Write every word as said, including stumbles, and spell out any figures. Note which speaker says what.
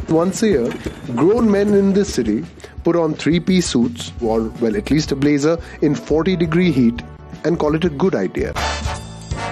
Speaker 1: Once a year, grown men in this city put on three-piece suits, or, well, at least a blazer in forty degree heat, and call it a good idea.